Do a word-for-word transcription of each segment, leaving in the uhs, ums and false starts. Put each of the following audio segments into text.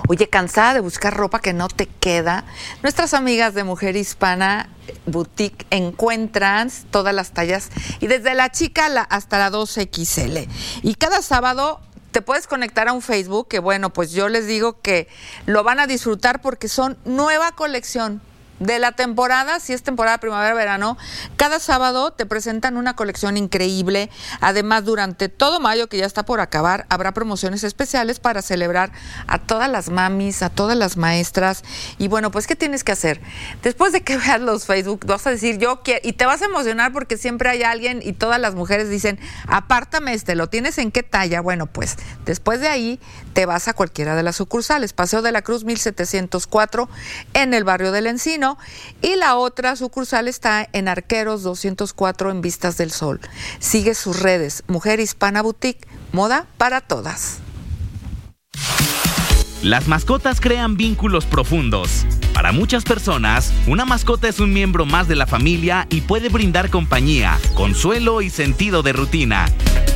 Oye, ¿cansada de buscar ropa que no te queda? Nuestras amigas de Mujer Hispana Boutique encuentran todas las tallas y desde la chica hasta la dos equis ele. Y cada sábado te puedes conectar a un Facebook que, bueno, pues yo les digo que lo van a disfrutar porque son nueva colección de la temporada, si es temporada primavera-verano. Cada sábado te presentan una colección increíble. Además, durante todo mayo, que ya está por acabar, habrá promociones especiales para celebrar a todas las mamis, a todas las maestras. Y bueno, pues, ¿qué tienes que hacer? Después de que veas los Facebook, vas a decir, yo quiero, y te vas a emocionar porque siempre hay alguien y todas las mujeres dicen, apártame este, ¿lo tienes en qué talla? Bueno, pues, después de ahí, te vas a cualquiera de las sucursales. Paseo de la Cruz mil setecientos cuatro en el barrio del Encino. Y la otra sucursal está en Arqueros doscientos cuatro en Vistas del Sol. Sigue sus redes, Mujer Hispana Boutique, moda para todas. Las mascotas crean vínculos profundos. Para muchas personas, una mascota es un miembro más de la familia y puede brindar compañía, consuelo y sentido de rutina.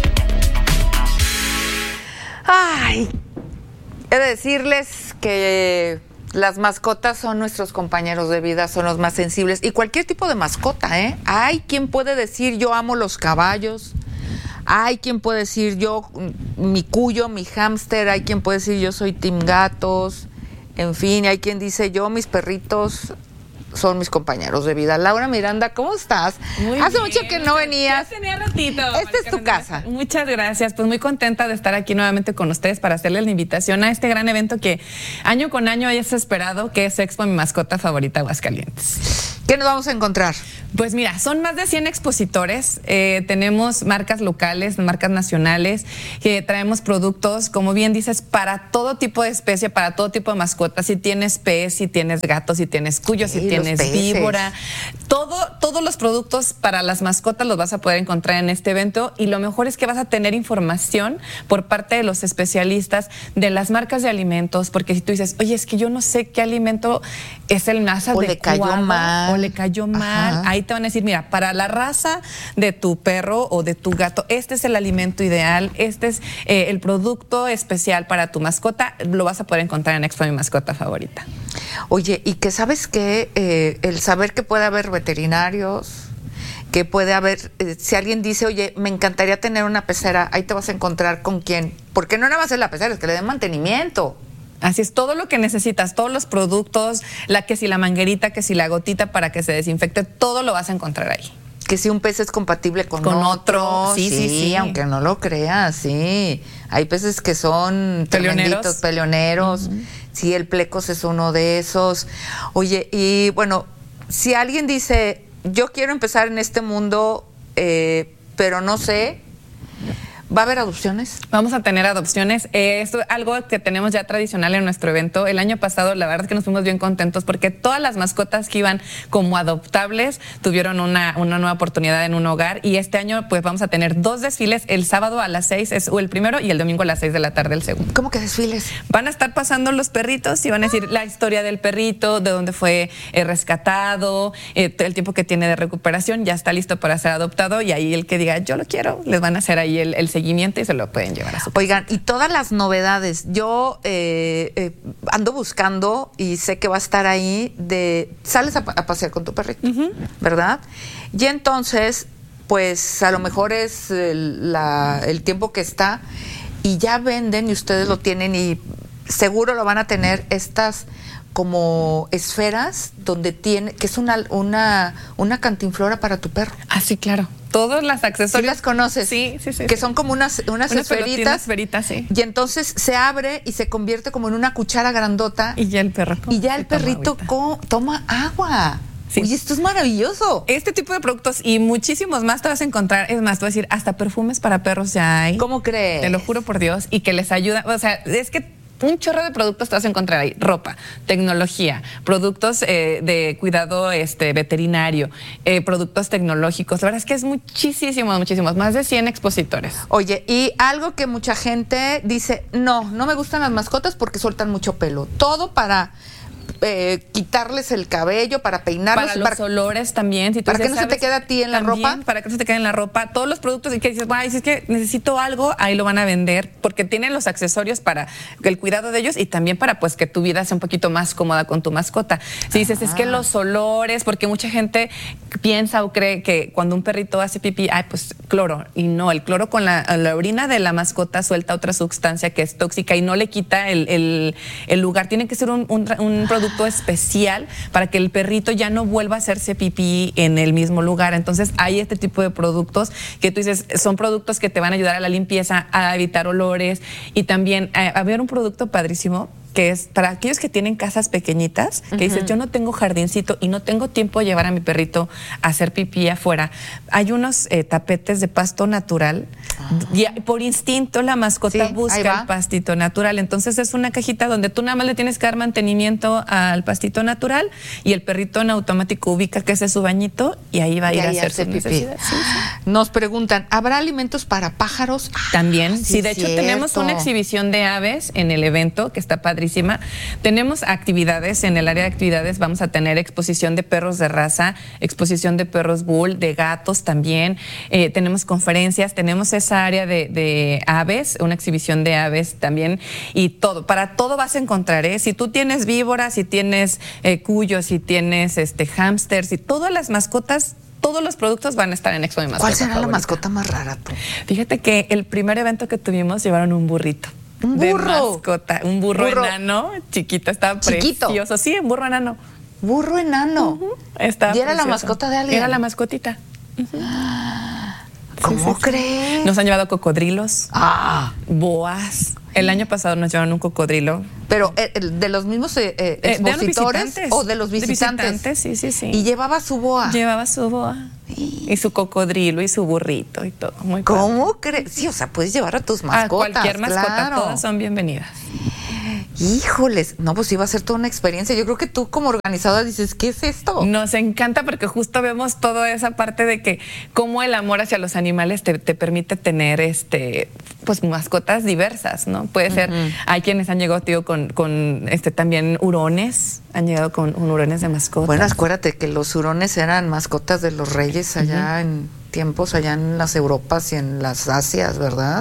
Ay, he de decirles que las mascotas son nuestros compañeros de vida, son los más sensibles. Y cualquier tipo de mascota, ¿eh? Hay quien puede decir, yo amo los caballos. Hay quien puede decir, yo, mi cuyo, mi hámster. Hay quien puede decir, yo soy team gatos. En fin, hay quien dice, yo, mis perritos son mis compañeros de vida. Laura Miranda, ¿cómo estás? Muy Hace bien, mucho que no venías. Ya tenía ratito. Esta es tu casa. Muchas gracias. Pues muy contenta de estar aquí nuevamente con ustedes para hacerles la invitación a este gran evento que año con año hayas esperado, que es Expo Mi Mascota Favorita Aguascalientes. ¿Qué nos vamos a encontrar? Pues mira, son más de cien expositores. Eh, tenemos marcas locales, marcas nacionales, que traemos productos, como bien dices, para todo tipo de especie, para todo tipo de mascotas. Si tienes pez, si tienes gato, si tienes cuyo, sí, si tienes víbora, todo, todos los productos para las mascotas los vas a poder encontrar en este evento. Y lo mejor es que vas a tener información por parte de los especialistas de las marcas de alimentos, porque si tú dices, oye, es que yo no sé qué alimento es el más adecuado, o le cayó mal, o le cayó mal, ahí te van a decir, mira, para la raza de tu perro o de tu gato, este es el alimento ideal, este es eh, el producto especial para tu mascota, lo vas a poder encontrar en Expo Mi Mascota Favorita. Oye, y que sabes que eh, el saber que puede haber veterinarios, que puede haber, eh, si alguien dice, oye, me encantaría tener una pecera, ahí te vas a encontrar con quién, porque no nada más es la pecera, es que le den mantenimiento. Así es, todo lo que necesitas, todos los productos, la que si la manguerita, que si la gotita para que se desinfecte, todo lo vas a encontrar ahí. Que si un pez es compatible con, con otro, otro, sí, sí, sí, aunque no lo creas, sí. Hay peces que son tremenditos, peleoneros. Uh-huh. Sí, el plecos es uno de esos. Oye, y bueno, si alguien dice, yo quiero empezar en este mundo, eh, pero no sé, ¿va a haber adopciones? Vamos a tener adopciones. Eh, esto es algo que tenemos ya tradicional en nuestro evento. El año pasado, la verdad es que nos fuimos bien contentos porque todas las mascotas que iban como adoptables tuvieron una, una nueva oportunidad en un hogar. Y este año, pues vamos a tener dos desfiles. El sábado a las seis es el primero y el domingo a las seis de la tarde el segundo. ¿Cómo que desfiles? Van a estar pasando los perritos y van a decir la historia del perrito, de dónde fue eh, rescatado, eh, el tiempo que tiene de recuperación, ya está listo para ser adoptado. Y ahí el que diga, yo lo quiero, les van a hacer ahí el, el seguimiento y se lo pueden llevar a su casa. Oigan, y todas las novedades, yo eh, eh, ando buscando y sé que va a estar ahí de, sales a, a pasear con tu perrito, uh-huh. ¿verdad? Y entonces, pues a lo mejor es el, la, el tiempo que está y ya venden y ustedes lo tienen y seguro lo van a tener estas como esferas donde tiene, que es una, una, una cantinflora para tu perro. Ah, sí, claro. Todos los accesorios. ¿Sí las conoces? Sí, sí, sí. Que sí. son como unas, unas una esferitas. Una esferita, sí. Y entonces se abre y se convierte como en una cuchara grandota. Y ya el perro. Y ya el perrito toma, co- toma agua. Sí. Oye, esto es maravilloso. Este tipo de productos y muchísimos más te vas a encontrar. Es más, te voy a decir, hasta perfumes para perros ya hay. ¿Cómo crees? Te lo juro por Dios. Y que les ayuda. O sea, es que un chorro de productos te vas a encontrar ahí. Ropa, tecnología, productos eh, de cuidado este, veterinario, eh, productos tecnológicos. La verdad es que es muchísimos, muchísimos. Más de cien expositores. Oye, y algo que mucha gente dice, no, no me gustan las mascotas porque sueltan mucho pelo. Todo para eh, quitarles el cabello, para peinarlos. Para los para, olores también. Si tú para dices, que no ¿sabes? se te quede a ti en la También, ropa. Para que no se te quede en la ropa. Todos los productos y que dices, ay, si es que necesito algo, ahí lo van a vender, porque tienen los accesorios para el cuidado de ellos y también para pues que tu vida sea un poquito más cómoda con tu mascota. Si dices, ah. es que los olores, porque mucha gente piensa o cree que cuando un perrito hace pipí, ay, pues cloro. Y no, el cloro con la, la orina de la mascota suelta otra sustancia que es tóxica y no le quita el, el, el lugar. Tiene que ser un, un, un producto especial para que el perrito ya no vuelva a hacerse pipí en el mismo lugar. Entonces hay este tipo de productos que tú dices, son productos que te van a ayudar a la limpieza, a evitar olores y también a, a ver un producto padrísimo que es para aquellos que tienen casas pequeñitas, que uh-huh. dices, yo no tengo jardincito y no tengo tiempo de llevar a mi perrito a hacer pipí afuera. Hay unos eh, tapetes de pasto natural uh-huh. y por instinto la mascota sí, busca el pastito natural. Entonces es una cajita donde tú nada más le tienes que dar mantenimiento al pastito natural y el perrito en automático ubica que ese es su bañito y ahí va a ir a hacer su pipí. Sí, sí. Nos preguntan, ¿habrá alimentos para pájaros? También, ah, sí, sí, de hecho cierto. Tenemos una exhibición de aves en el evento que está padrísima. Tenemos actividades, en el área de actividades vamos a tener exposición de perros de raza, exposición de perros bull, de gatos también, eh, tenemos conferencias, tenemos esa área de, de aves, una exhibición de aves también y todo, para todo vas a encontrar, ¿eh? Si tú tienes víboras, si tienes eh, cuyos, si tienes este hámsters y todas las mascotas, todos los productos van a estar en Expo Mi Mascota. ¿Cuál será favorita. la mascota más rara tú? Fíjate que el primer evento que tuvimos llevaron un burrito. Un de burro. mascota, un burro, burro enano, chiquito, estaba Chiquito. precioso. Sí, un burro enano. Burro enano. Uh-huh. Estaba ¿Y era precioso. la mascota de alguien? Era la mascotita. Uh-huh. ¿Cómo sí, sí, crees? Nos han llevado cocodrilos, ah. boas. El año pasado nos llevaron un cocodrilo. Pero eh, de los mismos eh, eh, expositores de o de los visitantes. De visitantes, sí, sí, sí. Y llevaba su boa. Llevaba su boa. Sí. Y su cocodrilo y su burrito y todo. Muy ¿Cómo crees? Sí, o sea, puedes llevar a tus mascotas. A cualquier mascota, claro. Todas son bienvenidas. Híjoles, no, pues iba a ser toda una experiencia. Yo creo que tú como organizadora dices, ¿qué es esto? Nos encanta porque justo vemos toda esa parte de que cómo el amor hacia los animales te, te permite tener este pues mascotas diversas, ¿no? Puede ser, uh-huh. hay quienes han llegado, tío, con, con este también hurones, han llegado con, con hurones de mascotas. Bueno, acuérdate que los hurones eran mascotas de los reyes allá uh-huh. en tiempos, allá en las Europas y en las Asias, ¿verdad?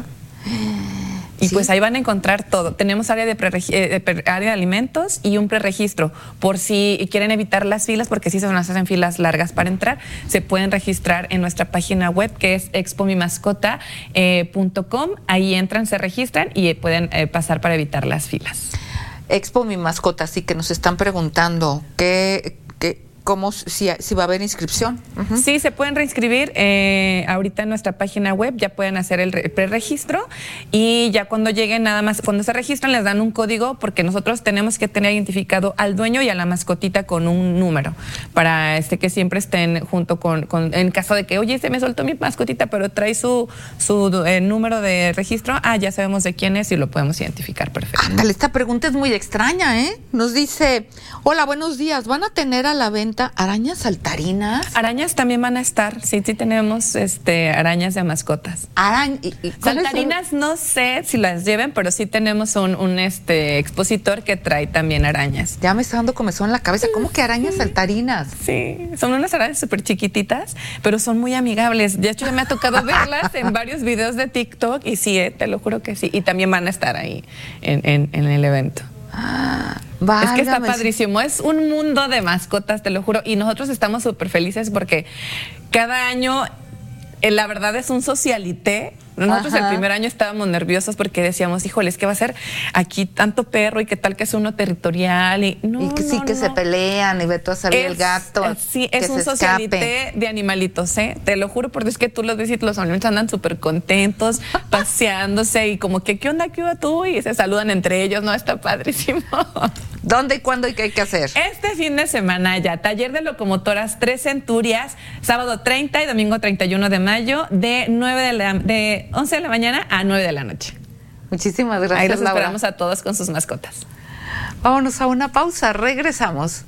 Y ¿sí? Pues ahí van a encontrar todo. Tenemos área de, eh, área de alimentos y un preregistro. Por si quieren evitar las filas, porque sí se nos hacen filas largas para entrar, se pueden registrar en nuestra página web que es expo mi mascota punto com. Ahí entran, se registran y pueden eh, pasar para evitar las filas. Expo Mi Mascota, sí que nos están preguntando qué... qué ¿Cómo, si, si va a haber inscripción? Uh-huh. Sí, se pueden reinscribir eh, ahorita en nuestra página web, ya pueden hacer el preregistro y ya cuando lleguen nada más, cuando se registran les dan un código porque nosotros tenemos que tener identificado al dueño y a la mascotita con un número para este que siempre estén junto con, con en caso de que, oye, se me soltó mi mascotita, pero trae su, su eh, número de registro, ah, ya sabemos de quién es y lo podemos identificar perfecto. Ándale, esta pregunta es muy extraña, ¿eh? Nos dice, hola, buenos días, ¿van a tener a la venta arañas saltarinas? Arañas también van a estar, sí, sí tenemos este arañas de mascotas. Arañ y, y, saltarinas no sé si las lleven, pero sí tenemos un, un este expositor que trae también arañas. Ya me está dando comezón en la cabeza, ¿cómo que arañas sí. saltarinas? Sí, son unas arañas súper chiquititas, pero son muy amigables. De hecho, ya me ha tocado verlas en varios videos de TikTok y sí, eh, te lo juro que sí. Y también van a estar ahí en, en, en el evento. Ah, es que está padrísimo, es un mundo de mascotas, te lo juro, y nosotros estamos súper felices porque cada año, eh, la verdad es un socialité. Nosotros Ajá. el primer año estábamos nerviosos porque decíamos, híjoles, ¿qué va a ser aquí tanto perro y qué tal que es uno territorial? Y, no, y que no, sí, que no. se pelean y ve tú a salir es, el gato. Es, sí, es un socialité de animalitos, ¿eh? Te lo juro, porque es que tú los ves y los animalitos andan súper contentos, paseándose y como que, ¿qué onda, qué onda tú? Y se saludan entre ellos, ¿no? Está padrísimo. ¿Dónde y cuándo y qué hay que hacer? Este fin de semana ya, taller de locomotoras Tres Centurias, sábado treinta y domingo treinta y uno de mayo, de nueve de la, de once de la mañana a nueve de la noche. Muchísimas gracias, ahí los Laura. esperamos a todos con sus mascotas. Vámonos a una pausa, regresamos.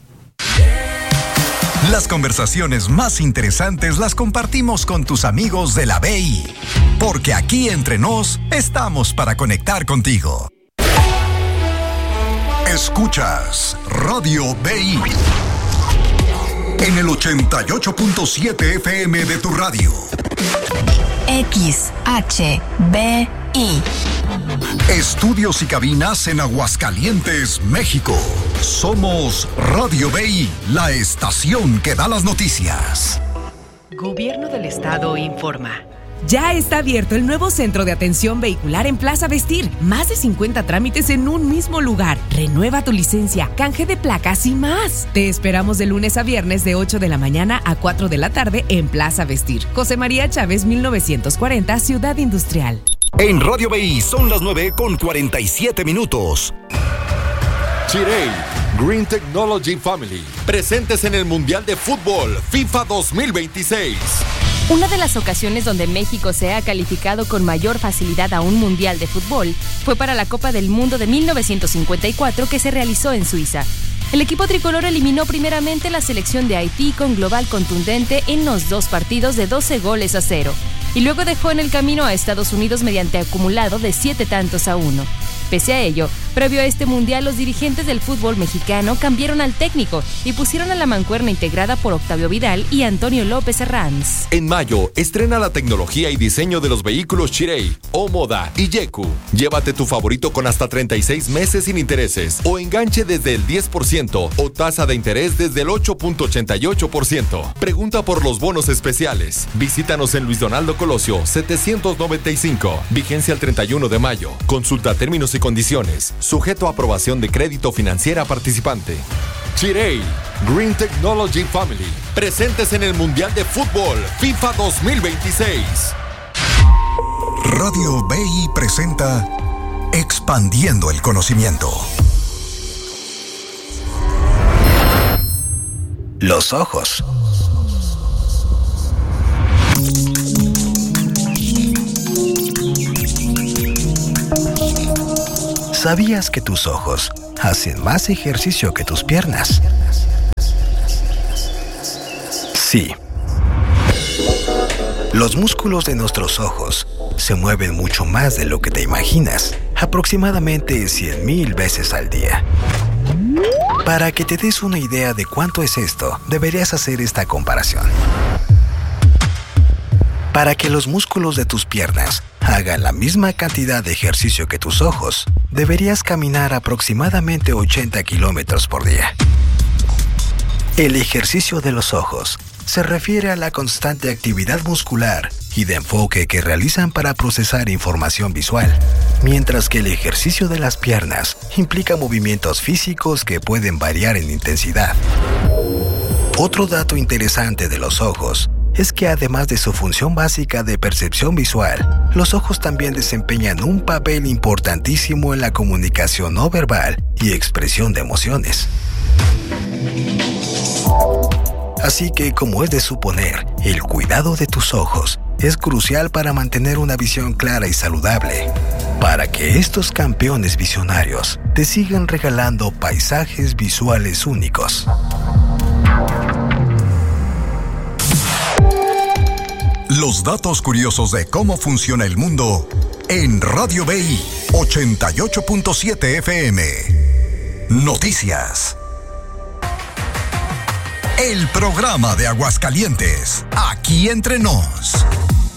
Las conversaciones más interesantes las compartimos con tus amigos de la B I, porque aquí entre nos estamos para conectar contigo. Escuchas Radio B I. En el ochenta y ocho punto siete F M de tu radio. X H B I. Estudios y cabinas en Aguascalientes, México. Somos Radio B I, la estación que da las noticias. Gobierno del Estado informa. Ya está abierto el nuevo centro de atención vehicular en Plaza Vestir. Más de cincuenta trámites en un mismo lugar. Renueva tu licencia, canje de placas y más. Te esperamos de lunes a viernes de ocho de la mañana a cuatro de la tarde en Plaza Vestir. José María Chávez, mil novecientos cuarenta, Ciudad Industrial. En Radio B I son las nueve con cuarenta y siete minutos. Chirey, Green Technology Family, presentes en el Mundial de Fútbol FIFA dos mil veintiséis. Una de las ocasiones donde México se ha calificado con mayor facilidad a un Mundial de Fútbol fue para la Copa del Mundo de mil novecientos cincuenta y cuatro que se realizó en Suiza. El equipo tricolor eliminó primeramente la selección de Haití con global contundente en los dos partidos de doce goles a cero, y luego dejó en el camino a Estados Unidos mediante acumulado de siete tantos a uno. Pese a ello, previo a este mundial, los dirigentes del fútbol mexicano cambiaron al técnico y pusieron a la mancuerna integrada por Octavio Vidal y Antonio López Herranz. En mayo, estrena la tecnología y diseño de los vehículos Chirey, O-Moda y Yeku. Llévate tu favorito con hasta treinta y seis meses sin intereses o enganche desde el diez por ciento o tasa de interés desde el ocho punto ochenta y ocho por ciento. Pregunta por los bonos especiales. Visítanos en Luis Donaldo Colosio setecientos noventa y cinco. Vigencia el treinta y uno de mayo. Consulta términos y condiciones. Sujeto a aprobación de crédito financiera participante. Chirey, Green Technology Family, presentes en el Mundial de Fútbol FIFA dos mil veintiséis. Radio B I presenta Expandiendo el Conocimiento. Los ojos. ¿Sabías que tus ojos hacen más ejercicio que tus piernas? Sí. Los músculos de nuestros ojos se mueven mucho más de lo que te imaginas, aproximadamente cien mil veces al día. Para que te des una idea de cuánto es esto, deberías hacer esta comparación. Para que los músculos de tus piernas hagan la misma cantidad de ejercicio que tus ojos, deberías caminar aproximadamente ochenta kilómetros por día. El ejercicio de los ojos se refiere a la constante actividad muscular y de enfoque que realizan para procesar información visual, mientras que el ejercicio de las piernas implica movimientos físicos que pueden variar en intensidad. Otro dato interesante de los ojos es que además de su función básica de percepción visual, los ojos también desempeñan un papel importantísimo en la comunicación no verbal y expresión de emociones. Así que, como es de suponer, el cuidado de tus ojos es crucial para mantener una visión clara y saludable, para que estos campeones visionarios te sigan regalando paisajes visuales únicos. Los datos curiosos de cómo funciona el mundo en Radio B I ochenta y ocho punto siete F M. Noticias. El programa de Aguascalientes, aquí entre nos.